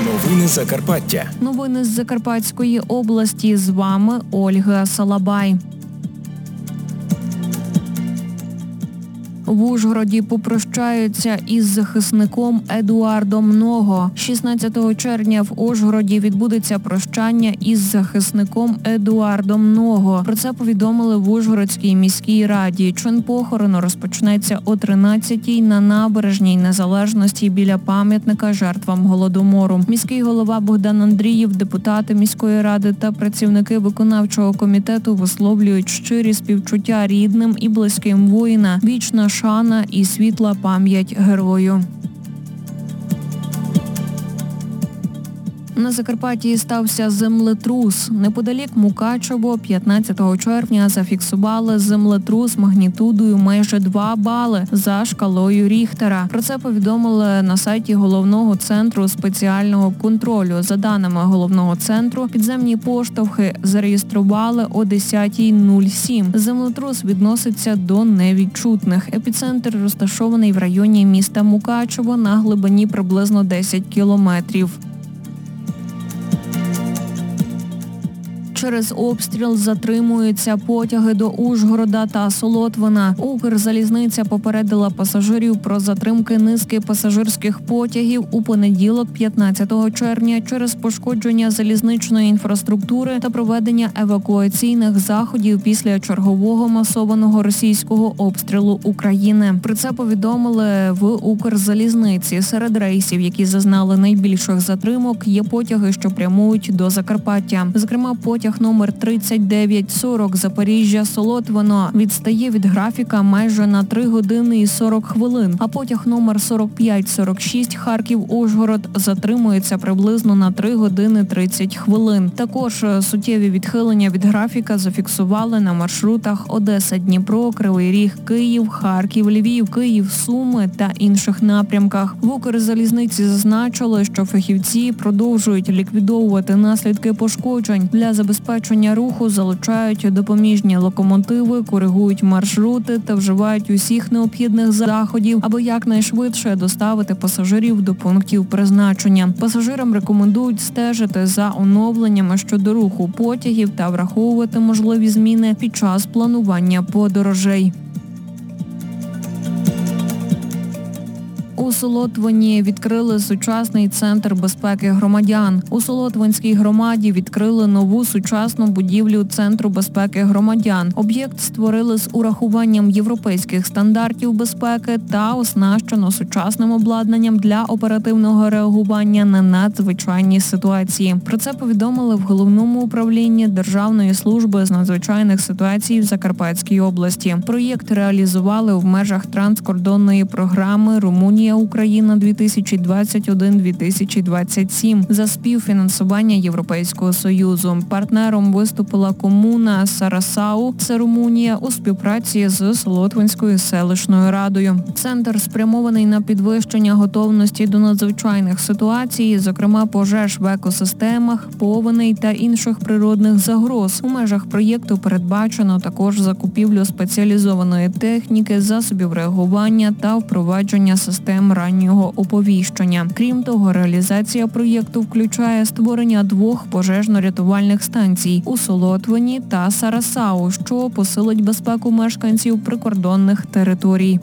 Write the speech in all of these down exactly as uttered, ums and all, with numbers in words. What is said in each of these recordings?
Новини Закарпаття. Новини з Закарпатської області. З вами Ольга Салабай. В Ужгороді попрощаються із захисником Едуардом Ного. шістнадцятого червня в Ужгороді відбудеться прощання із захисником Едуардом Ного. Про це повідомили в Ужгородській міській раді. Чин похорону розпочнеться о тринадцятій на набережній Незалежності біля пам'ятника жертвам Голодомору. Міський голова Богдан Андрієв, депутати міської ради та працівники виконавчого комітету висловлюють щирі співчуття рідним і близьким воїна. Вічна шана і світла пам'ять герою. На Закарпатті стався землетрус. Неподалік Мукачево п'ятнадцятого червня зафіксували землетрус магнітудою майже два бали за шкалою Ріхтера. Про це повідомили на сайті Головного центру спеціального контролю. За даними Головного центру, підземні поштовхи зареєстрували о десятій нуль сім. Землетрус відноситься до невідчутних. Епіцентр розташований в районі міста Мукачево на глибині приблизно десять кілометрів. Через обстріл затримуються потяги до Ужгорода та Солотвина. Укрзалізниця попередила пасажирів про затримки низки пасажирських потягів у понеділок, п'ятнадцятого червня, через пошкодження залізничної інфраструктури та проведення евакуаційних заходів після чергового масованого російського обстрілу України. Про це повідомили в Укрзалізниці. Серед рейсів, які зазнали найбільших затримок, є потяги, що прямують до Закарпаття. Зокрема, потяг номер тридцять дев'ять сорок Запоріжжя-Солотвино відстає від графіка майже на три години і сорок хвилин, а потяг номер сорок п'ять сорок шість Харків-Ужгород затримується приблизно на три години тридцять хвилин. Також суттєві відхилення від графіка зафіксували на маршрутах Одеса-Дніпро, Кривий Ріг, Київ, Харків, Львів, Київ, Суми та інших напрямках. В Укрзалізниці зазначили, що фахівці продовжують ліквідовувати наслідки пошкоджень. Для забезпечення Забезпечення руху залучають допоміжні локомотиви, коригують маршрути та вживають усіх необхідних заходів, аби якнайшвидше доставити пасажирів до пунктів призначення. Пасажирам рекомендують стежити за оновленнями щодо руху потягів та враховувати можливі зміни під час планування подорожей. У Солотвині відкрили сучасний центр безпеки громадян. У Солотвинській громаді відкрили нову сучасну будівлю Центру безпеки громадян. Об'єкт створили з урахуванням європейських стандартів безпеки та оснащено сучасним обладнанням для оперативного реагування на надзвичайні ситуації. Про це повідомили в Головному управлінні Державної служби з надзвичайних ситуацій в Закарпатській області. Проєкт реалізували в межах транскордонної програми «Румунія Україна дві тисячі двадцять один - дві тисячі двадцять сім» за співфінансування Європейського Союзу. Партнером виступила комуна Сарасау, це Румунія, у співпраці з Солотвинською селищною радою. Центр спрямований на підвищення готовності до надзвичайних ситуацій, зокрема пожеж в екосистемах, повеней та інших природних загроз. У межах проєкту передбачено також закупівлю спеціалізованої техніки, засобів реагування та впровадження систем раннього оповіщення. Крім того, реалізація проєкту включає створення двох пожежно-рятувальних станцій у Солотвині та Сарасау, що посилить безпеку мешканців прикордонних територій.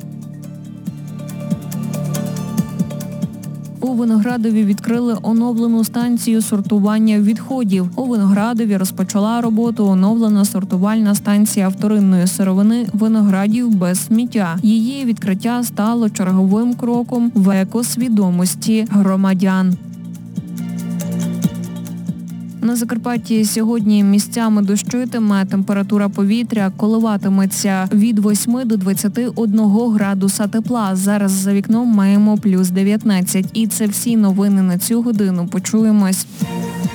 У Виноградові відкрили оновлену станцію сортування відходів. У Виноградові розпочала роботу оновлена сортувальна станція вторинної сировини виноградів без сміття. Її відкриття стало черговим кроком в екосвідомості громадян. На Закарпатті сьогодні місцями дощитиме, температура повітря коливатиметься від восьми до двадцяти одного градуса тепла. Зараз за вікном маємо плюс дев'ятнадцять. І це всі новини на цю годину. Почуємось.